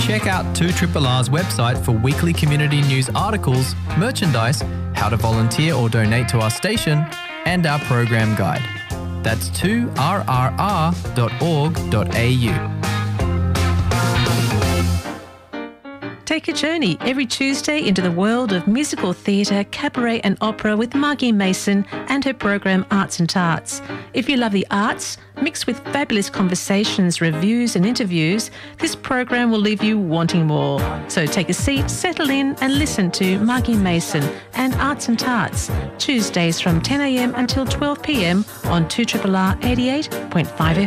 Check out 2RRR's website for weekly community news articles, merchandise, how to volunteer or donate to our station, and our program guide. That's 2rrr.org.au. Take a journey every Tuesday into the world of musical theatre, cabaret and opera with Margie Mason and her program Arts and Tarts. If you love the arts, mixed with fabulous conversations, reviews and interviews, this program will leave you wanting more. So take a seat, settle in and listen to Margie Mason and Arts and Tarts, Tuesdays from 10 a.m. until 12 p.m. on 2RRR 88.5